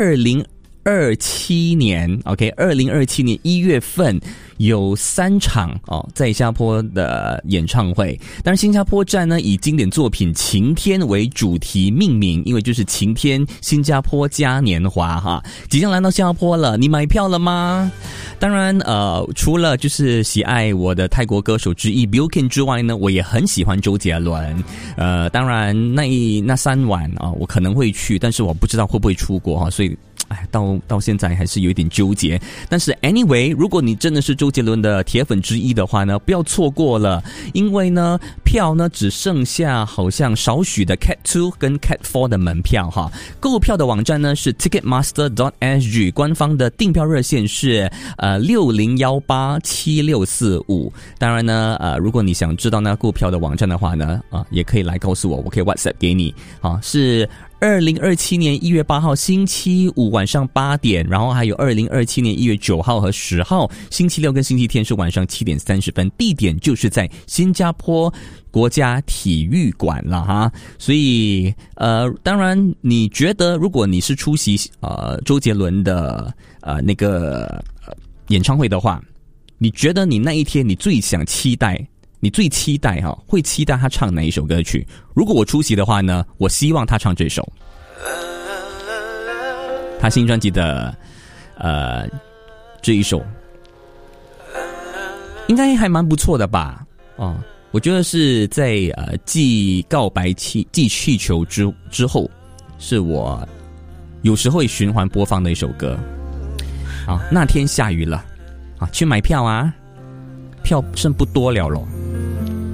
2027年 OK 2027年1月份有3场在新加坡的演唱会。当然新加坡站呢以经典作品晴天为主题命名，因为就是晴天新加坡嘉年华哈，即将来到新加坡了，你买票了吗？当然除了就是喜爱我的泰国歌手之一 Billkin 之外呢，我也很喜欢周杰伦。当然那3晚我可能会去，但是我不知道会不会出国所以到现在还是有一点纠结。但是 anyway 如果你真的是周杰伦的铁粉之一的话呢，不要错过了，因为呢票呢只剩下好像少许的 Cat 2跟 Cat 4的门票哈。购票的网站呢是 Ticketmaster.sg， 官方的订票热线是60187645。当然呢如果你想知道那购票的网站的话呢也可以来告诉我，我可以 WhatsApp 给你是2027年1月8号星期五晚上8点，然后还有2027年1月9号和10号星期六跟星期天是晚上7点30分，地点就是在新加坡国家体育馆了哈。所以当然你觉得如果你是出席周杰伦的那个演唱会的话，你觉得你那一天你最期待会期待他唱哪一首歌曲？如果我出席的话呢，我希望他唱这首他新专辑的这一首应该还蛮不错的吧我觉得是在继告白寄气球之后，是我有时候会循环播放的一首歌那天下雨了去买票票剩不多了咯。